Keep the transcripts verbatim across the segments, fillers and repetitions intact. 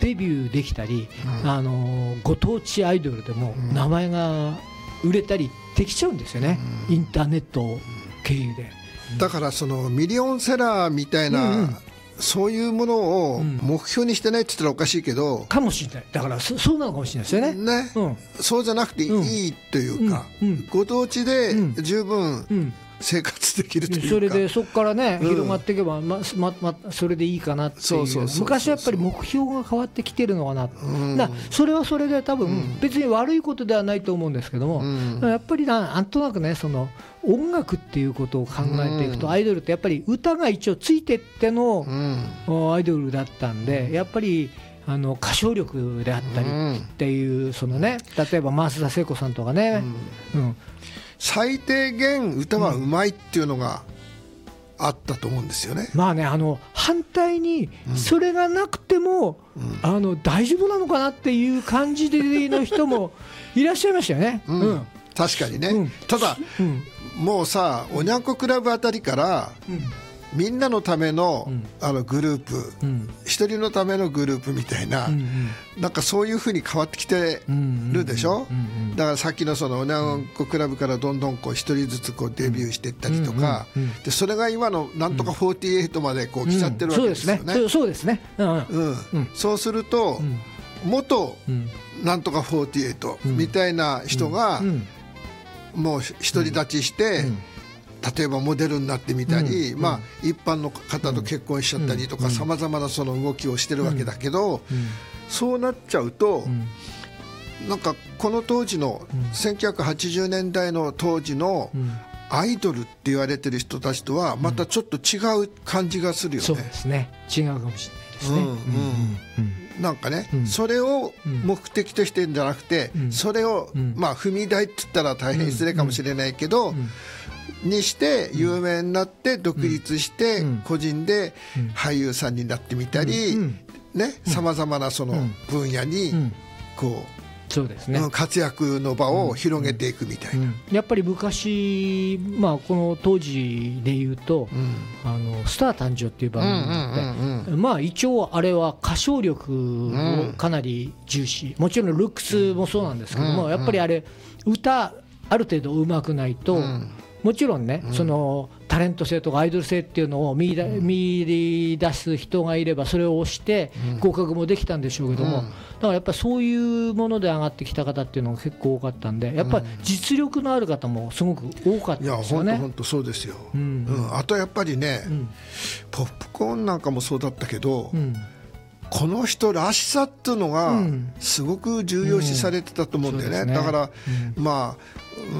デビューできたり、うん、あのご当地アイドルでも名前が売れたりできちゃうんですよね、うん、インターネット経由で。 だからそのミリオンセラーみたいな、うんうん、そういうものを目標にしてないって言ったらおかしいけど、 かもしれない。だから そ, そうなのかもしれないですよね。 ね、うん、そうじゃなくていいというか、うんうん、ご当地で十分生活できるというか、 それでそこからね、うん、広がっていけば、ままま、それでいいかなっていう。そうそうそうそう、昔はやっぱり目標が変わってきてるのかな、うん、だそれはそれで多分別に悪いことではないと思うんですけども、うん、やっぱり な, なんとなくね、その音楽っていうことを考えていくと、うん、アイドルってやっぱり歌が一応ついてっての、うん、アイドルだったんで、やっぱりあの歌唱力であったりっていう、そのね、例えば増田聖子さんとかね、うんうん、 最低限歌はうまいっていうのがあったと思うんですよね、 うん、まあね、あの反対にそれがなくても、うん、あの大丈夫なのかなっていう感じの人もいらっしゃいましたよね、 うんうん、確かにね、うん、ただ、うん、もうさ、おにゃんこクラブあたりから、うん、みんなのため の,、うん、あのグループ、うん、一人のためのグループみたいな、うんうん、なんかそういう風に変わってきてるでしょ、うんうんうん、だからさっきのそのおにゃんこクラブからどんどんこう一人ずつこうデビューしていったりとか、うんうんうん、でそれが今のなんとかよんじゅうはちまでこう来ちゃってるわけですよね、 うんうん、そうですね、 そうすると、うん、元なんとかよんじゅうはちみたいな人が、うんうんうん、もう独り立ちして、うんうん、例えばモデルになってみたり、うん、まあ、一般の方と結婚しちゃったりとかさまざまなその動きをしてるわけだけど、うんうん、そうなっちゃうと、うん、なんかこの当時のせんきゅうひゃくはちじゅうねんだいの当時のアイドルって言われてる人たちとはまたちょっと違う感じがするよね、 うん、そうですね、違うかもしれないですね、うんうんうん、なんかね、うん、それを目的としてるんじゃなくて、うん、それを、うん、まあ踏み台って言ったら大変失礼かもしれないけど、うんうんうん、にして有名になって独立して個人で俳優さんになってみたりさまざまなその分野にこうそうですね、 活躍の場を広げていくみたいな、うんうんうん、やっぱり昔、まあ、この当時でいうと、うん、あのスター誕生っていう番組があって、うんうんうんうん、まあ、一応あれは歌唱力をかなり重視、もちろんルックスもそうなんですけども、うんうん、やっぱりあれ歌ある程度上手くないと、うん、もちろんね、うん、そのタレント性とかアイドル性っていうのを見出、うん、見出す人がいればそれを押して合格もできたんでしょうけども、うん、だからやっぱりそういうもので上がってきた方っていうのが結構多かったんで、やっぱり実力のある方もすごく多かったですよね。 いや本当そうですよ、うんうん、あとやっぱりね、うん、ポップコーンなんかもそうだったけど、うん、この人らしさっていうのがすごく重要視されてたと思うんだよね、うんうん、だから、うん、まあ、うん、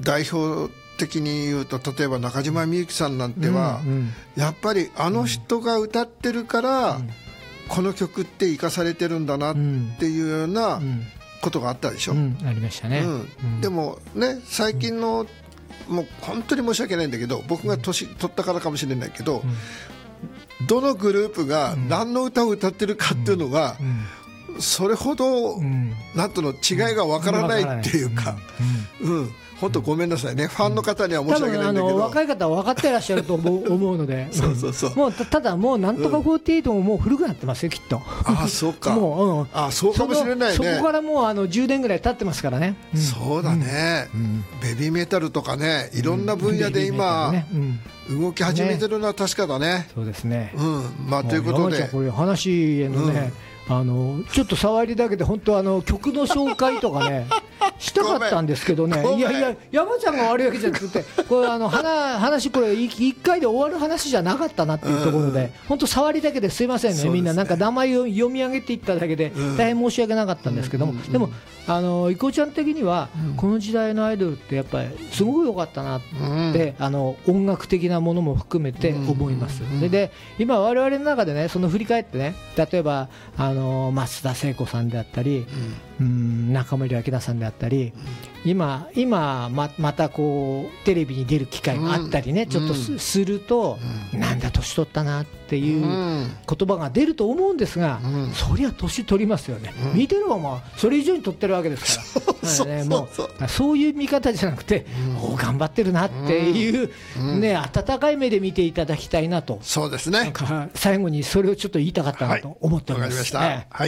代表的に言うと例えば中島みゆきさんなんては、うんうん、やっぱりあの人が歌ってるから、うん、この曲って生かされてるんだなっていうようなことがあったでしょ、 うんうん、ありましたね、うんうん、でもね最近の、うん、もう本当に申し訳ないんだけど僕が年取ったからかもしれないけど、うん、どのグループが何の歌を歌ってるかっていうのが、うん、それほど、うん、なんとの違いがわからないっていうか、うんうん本当ごめんなさいね、ファンの方には申し訳ないんだけど、 多分あの若い方は分かっていらっしゃると思う、思うのでそうそうそう、もうただもうなんとかよんじゅうはちももう古くなってますよきっと。 ああそうかもう、うん、 あそうかもしれないね。 そこからもうあのじゅうねんぐらい経ってますからね、 うん、そうだね、うん、ベビーメタルとかねいろんな分野で今、うんねうん、動き始めてるのは確かだね、ねそうですね、 うんまあ、ということで山ちゃんこれ話へのね、うん、あのちょっと触りだけで本当あの曲の紹介とかねしたかったんですけどね、いやいや山ちゃんが悪いわけじゃなくてこれあの話これいっかいで終わる話じゃなかったなっていうところで、本当触りだけですいません ね, ねみんななんか名前を読み上げていっただけで大変申し訳なかったんですけども、でもあのいこちゃん的にはこの時代のアイドルってやっぱりすごく良かったなって、あの音楽的なものも含めて思います。で, で今我々の中でねその振り返ってね、例えばあの増田聖子さんであったり、うん、中森明菜さんであったり、今, 今 ま, またこうテレビに出る機会があったりね、うん、ちょっと す,、うん、すると、うん、なんだ年取ったなっていう言葉が出ると思うんですが、うん、そりゃ年取りますよね、うん、見てる方もそれ以上に取ってるわけですから、ね、もうそういう見方じゃなくて、うん、お頑張ってるなっていう、うんね、温かい目で見ていただきたいなと、 そうですね、 なんか最後にそれをちょっと言いたかったなと思っております。 わかりました、はい。